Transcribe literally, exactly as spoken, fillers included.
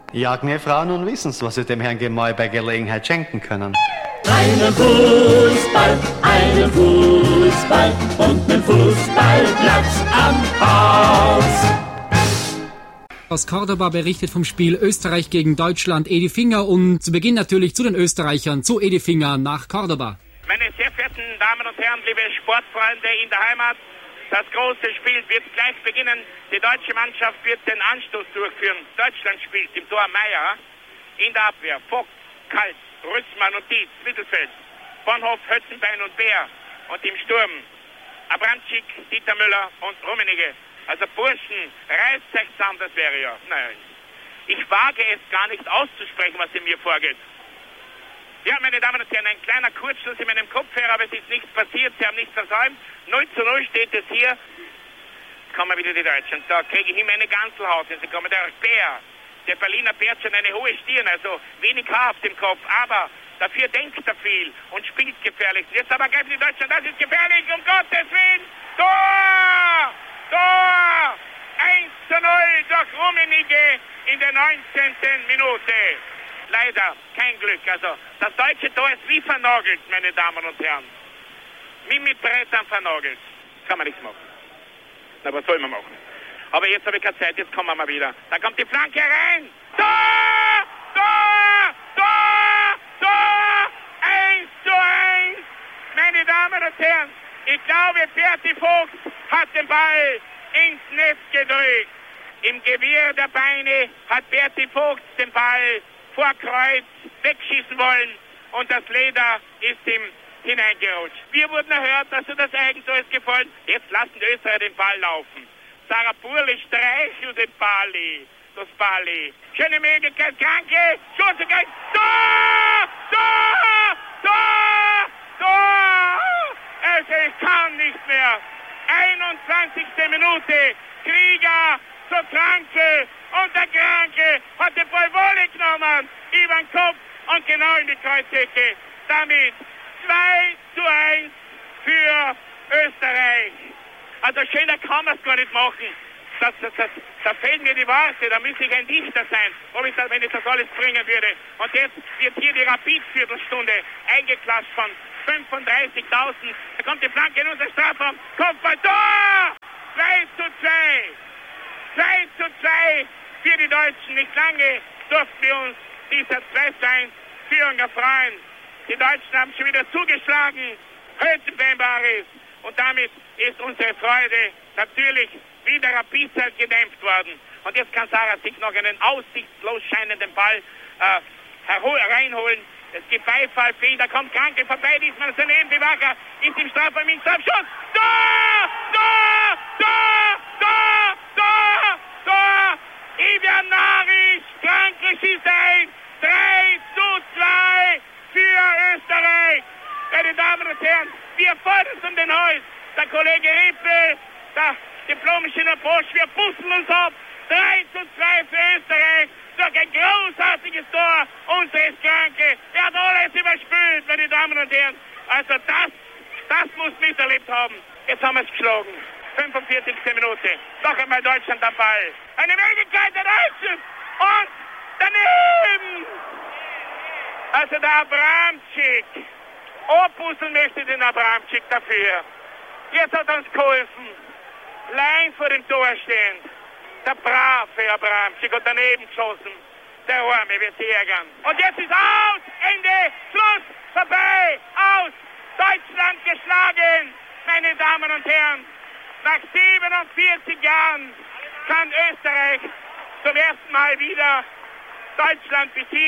Ja, gnä Frau, nun wissen's, was Sie dem Herrn Gemahl bei Gelegenheit schenken können. Einen Fußball, einen Fußball und nen Fußballplatz am Haus. Aus Cordoba berichtet vom Spiel Österreich gegen Deutschland Edi Finger und zu Beginn natürlich zu den Österreichern, zu Edi Finger nach Cordoba. Meine sehr verehrten Damen und Herren, liebe Sportfreunde in der Heimat, das große Spiel wird gleich beginnen. Die deutsche Mannschaft wird den Anstoß durchführen. Deutschland spielt im Tor Meier, in der Abwehr Vogt, Kalt, Rüssmann und Dietz, Mittelfeld, Bonhoff, Hötzenbein und Bär und im Sturm Abramczyk, Dieter Müller und Rummenigge. Also Burschen, reißt euch zusammen, das wäre ja. Nein, ich wage es gar nicht auszusprechen, was in mir vorgeht. Ja, meine Damen und Herren, ein kleiner Kurzschluss in meinem Kopf her, aber es ist nichts passiert, Sie haben nichts versäumt. null zu null steht es hier. Jetzt kommen wieder die Deutschen. Da kriege ich immer eine Ganzelhaut. Sie kommen der Bär. Der Berliner Bär hat schon eine hohe Stirn, also wenig Haar auf dem Kopf, aber dafür denkt er viel und spielt gefährlich. Jetzt aber greifen die Deutschen, das ist gefährlich, um Gottes Willen. Tor! Tor! eins zu null durch Rummenigge in der neunzehnten Minute. Leider kein Glück. Also das deutsche Tor ist wie vernagelt, meine Damen und Herren. Wie mit Brettern vernagelt. Kann man nichts machen. Na, was soll man machen? Aber jetzt habe ich keine Zeit, jetzt kommen wir mal wieder. Da kommt die Flanke rein. Tor! Tor! Tor! Tor! eins zu eins. Meine Damen und Herren, ich glaube, Berti Vogt hat den Ball ins Netz gedrückt. Im Gewirr der Beine hat Berti Vogt den Ball vor Kreuz wegschießen wollen und das Leder ist ihm hineingerutscht. Wir wurden erhört, dass er das Eigentor ist gefallen. Jetzt lassen die Österreicher den Ball laufen. Sarah Burli streichelt den Bali. Das Bali. Schöne Möglichkeit, Kranke. Schuss, Tor! Tor! Tor! Tor! Also ich kann nicht mehr. einundzwanzigste Minute. Krieger zur Kranke. Und der Kranke hat den Ball wohl genommen. Über den Kopf und genau in die Kreuzecke. Damit zwei zu eins für Österreich. Also schöner kann man es gar nicht machen. Das, das, das, da fehlen mir die Worte, da müsste ich ein Dichter sein, ob ich das, wenn ich das alles bringen würde. Und jetzt wird hier die Rapid-Viertelstunde eingeklatscht von fünfunddreißigtausend. Da kommt die Flanke in unser Strafraum. Kopfball, Tor! zwei zu zwei. zwei zu zwei für die Deutschen. Nicht lange durften wir uns dieser zwei zu eins Führung erfreuen. Die Deutschen haben schon wieder zugeschlagen. Hölzenbein ist. Und damit ist unsere Freude natürlich wieder rapid gedämpft worden. Und jetzt kann Sarah sich noch einen aussichtslos scheinenden Ball äh, reinholen. Es gibt Beifall für ihn, da kommt Kranke vorbei, diesmal daneben, die Wacker ist im Strafraum, im Schuss. Tor! Tor! Tor! Tor! Tor! Tor! Ivian Naric, Kranke schießt ein. drei zu zwei für Österreich. Meine Damen und Herren, wir fordern es um den Hals. Der Kollege Rippel, der Diplom-Ingenieur Bosch, wir puzzeln uns ab. drei zu zwei für Österreich durch ein großartiges Tor unseres Kranke. Er hat alles überspült, meine Damen und Herren. Also das, das muss miterlebt haben. Jetzt haben wir es geschlagen. fünfundvierzigste Minute. Noch einmal Deutschland am Ball. Eine Möglichkeit der Deutschen. Und daneben. Also der Abramczyk. Opusseln möchte den Abramczyk dafür. Jetzt hat er uns geholfen. Lein vor dem Tor stehen. Der brave Abramczyk hat daneben geschossen. Der Arme wird sich ärgern. Und jetzt ist aus. Ende. Schluss. Vorbei. Aus. Deutschland geschlagen. Meine Damen und Herren. Nach siebenundvierzig Jahren kann Österreich zum ersten Mal wieder Deutschland besiegen.